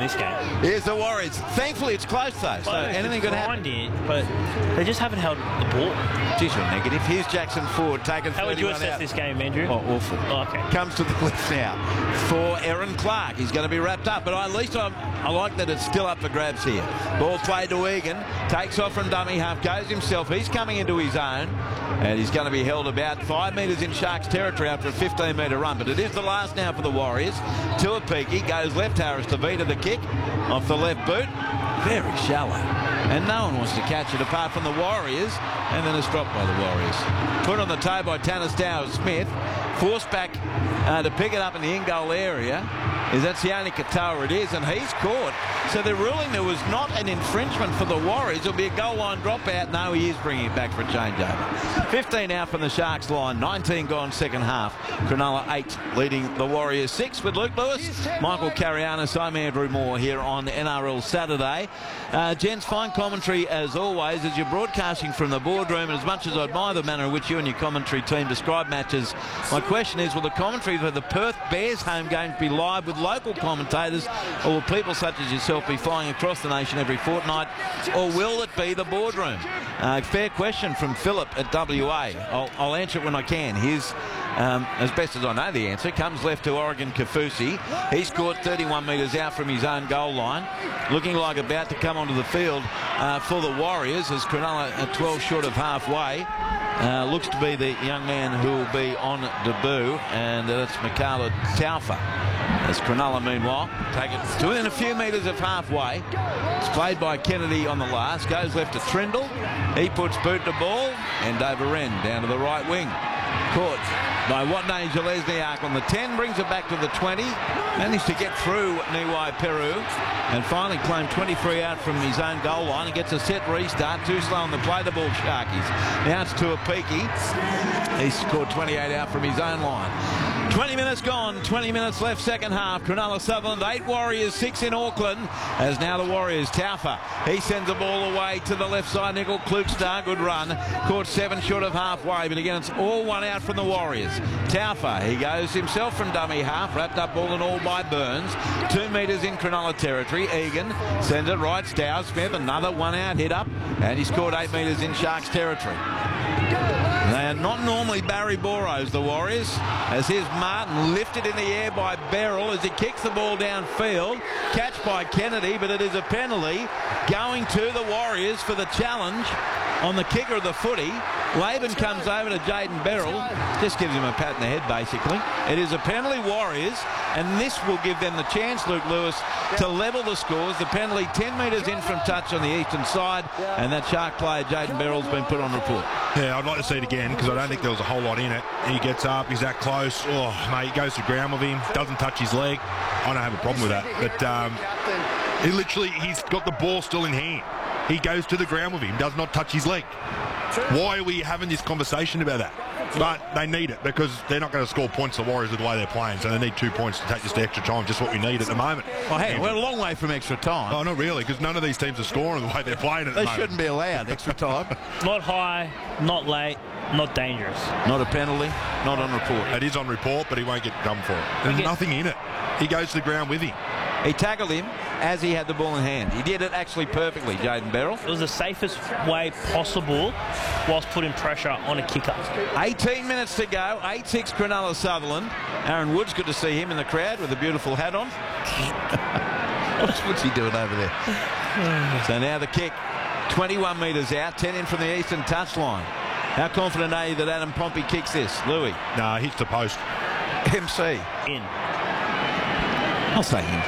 this game. Here's the Warriors. Thankfully, it's close, though, so anything could happen. But they just haven't held the ball. Geez, you're negative. Here's Jackson Ford taking 31 out. How would you assess this game, Andrew? Oh, awful. Oh, okay. Comes to the left now for Aaron Clark. He's going to be wrapped up, but at least I like that it's still up for grabs here. Ball played to Egan. Takes off from dummy half. Goes himself. He's coming into his own. And he's going to be held about 5 metres in Sharks territory after a 15-metre run. But it is the last now for the Warriors. Tuapiki goes left. Harris to Vita the kick off the left boot. Very shallow. And no one wants to catch it apart from the Warriors. And then it's dropped by the Warriors. Put on the toe by Tanner Stowers-Smith. Forced back to pick it up in the in-goal area. That's the only Katoa it is, and he's caught. So they're ruling there was not an infringement for the Warriors. It'll be a goal line dropout. No, he is bringing it back for a changeover. 15 out from the Sharks line. 19 gone second half. Cronulla 8 leading the Warriors 6 with Luke Lewis, Michael Carianis. I'm Andrew Moore here on NRL Saturday. Gents, fine commentary as always as you're broadcasting from the boardroom. And as much as I admire the manner in which you and your commentary team describe matches, my question is, will the commentary for the Perth Bears home games be live with local commentators, or will people such as yourself be flying across the nation every fortnight, or will it be the boardroom? Fair question from Philip at WA. I'll answer it when I can. Here's, as best as I know the answer, comes left to Oregon Kafusi. He's scored 31 metres out from his own goal line, looking like about to come onto the field for the Warriors as Cronulla at 12 short of halfway. Looks to be the young man who will be on debut, and that's Mikala Taufa. As Cronulla, meanwhile, take it to within a few metres of halfway. It's played by Kennedy on the last. Goes left to Trindle. He puts boot to ball, and over Wren down to the right wing. Caught by Watney Zalesniak on the 10, brings it back to the 20. Managed to get through Niwai Peru and finally claimed 23 out from his own goal line and gets a set restart. Too slow on the play the ball, Sharkies. Now it's Tuapiki. He scored 28 out from his own line. 20 minutes gone, 20 minutes left second half. Cronulla Sutherland 8, Warriors 6 in Auckland. As now the Warriors, Taufa. He sends the ball away to the left side. Nickel Klukstar, good run. Caught 7 short of halfway, but again it's all one out from the Warriors. Taufa, he goes himself from dummy half, wrapped up all in all by Burns. 2 metres in Cronulla territory. Egan sends it right. Stowers-Smith, another 1 out hit up, and he scored 8 metres in Sharks territory. They are not normally Barry Boros, the Warriors, as here's Martin lifted in the air by Beryl as he kicks the ball downfield. Catch by Kennedy, but it is a penalty going to the Warriors for the challenge on the kicker of the footy. Laban comes over to Jayden Beryl, just gives him a pat in the head basically. It is a penalty Warriors, and this will give them the chance, Luke Lewis, to level the scores. The penalty 10 metres in from touch on the eastern side, and that Shark player Jayden Beryl's been put on report. Yeah, I'd like to see it again because I don't think there was a whole lot in it. He gets up, he's that close. Oh, mate, he goes to ground with him, doesn't touch his leg. I don't have a problem with that. But he's got the ball still in hand. He goes to the ground with him, does not touch his leg. Why are we having this conversation about that? But they need it because they're not going to score points, the Warriors, with the way they're playing. So they need 2 points to take just the extra time, just what we need at the moment. Well, hey, we're a long way from extra time. Oh, not really, because none of these teams are scoring the way they're playing at the moment. They shouldn't be allowed extra time. Not high, not late, not dangerous. Not a penalty, not on report. It is on report, but he won't get done for it. There's nothing in it. He goes to the ground with him. He tackled him as he had the ball in hand. He did it actually perfectly, Jayden Beryl. It was the safest way possible whilst putting pressure on a kicker. 18 minutes to go, 8-6 Cronulla Sutherland. Aaron Woods, good to see him in the crowd with a beautiful hat on. What's he doing over there? So now the kick, 21 metres out, 10 in from the eastern touchline. How confident are you that Adam Pompey kicks this, Louis? No, hits the post. MC. In. I'll say in.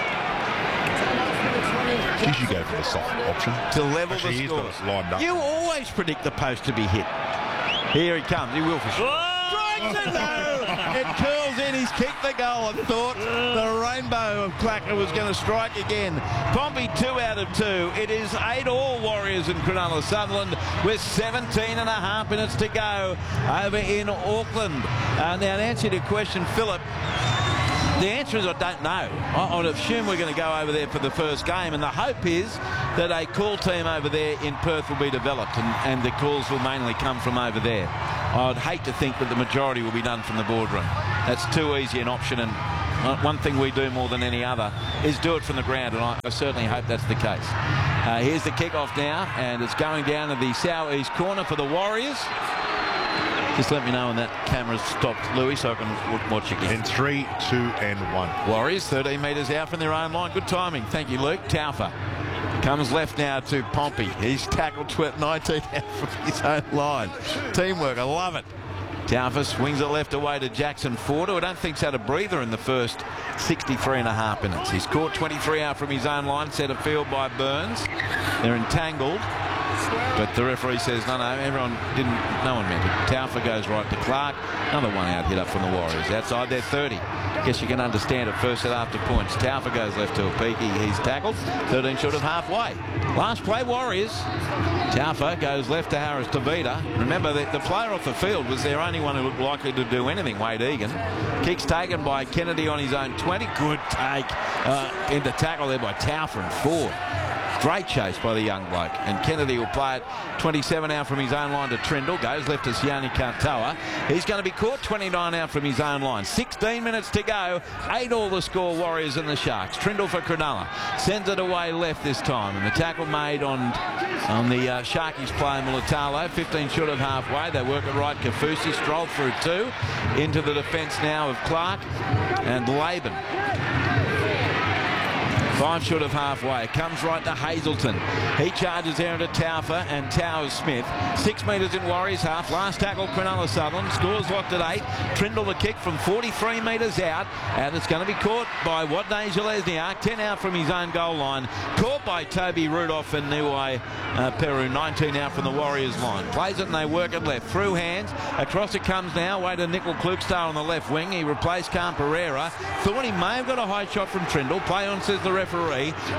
You should go for the soft option. To level Actually, the score. He's got it lined up. You always predict the post to be hit. Here he comes. He will for sure. Strikes it though. It curls in. He's kicked the goal. I thought the rainbow of Clacker was going to strike again. Pompey 2 out of 2. It is 8-all Warriors in Cronulla Sutherland with 17.5 minutes to go over in Auckland. Now to answer your question, Philip, the answer is I don't know. I would assume we're going to go over there for the first game, and the hope is that a call team over there in Perth will be developed and the calls will mainly come from over there. I'd hate to think that the majority will be done from the boardroom. That's too easy an option, and one thing we do more than any other is do it from the ground, and I certainly hope that's the case. Here's the kickoff now, and it's going down to the southeast corner for the Warriors. Just let me know when that camera's stopped, Louis, so I can watch again. And 3, 2, and 1. Warriors 13 metres out from their own line. Good timing. Thank you, Luke. Taufa comes left now to Pompey. He's tackled 19 out from his own line. Teamwork, I love it. Taufa swings it left away to Jackson Ford, who I don't think's had a breather in the first 63.5 minutes. He's caught 23 out from his own line, set of field by Burns. They're entangled, but the referee says no, no one meant it. Taufa goes right to Clark. Another one out hit up from the Warriors. Outside their 30. Guess you can understand it. First set after points. Taufa goes left to Opiki. He's tackled. 13 short of halfway. Last play, Warriors. Taufa goes left to Harris Tavita. Remember that the player off the field was their only one who looked likely to do anything, Wade Egan. Kick's taken by Kennedy on his own 20. Good take into tackle there by Taufa and Ford. Great chase by the young bloke, and Kennedy will play it 27 out from his own line to Trindle. Goes left to Sione Katoa. He's going to be caught 29 out from his own line. 16 minutes to go. 8-all the score, Warriors and the Sharks. Trindle for Cronulla. Sends it away left this time, and the tackle made on the Sharkies player Mulatalo. 15 short of halfway. They work it right. Kafusi strolled through 2 into the defence now of Clark and Laban. 5 short of halfway. Comes right to Hazelton. He charges there into Taufa and Towers Smith. 6 metres in Warriors half. Last tackle, Cronulla Southern. Scores locked at 8. Trindle the kick from 43 metres out. And it's going to be caught by Wadney Zalesniak. 10 out from his own goal line. Caught by Toby Rudolph and Niwai Peru. 19 out from the Warriors line. Plays it and they work it left. Through hands. Across it comes now. Way to Nickel Klukstar on the left wing. He replaced Cam Pereira. Thought he may have got a high shot from Trindle. Play on, says the referee.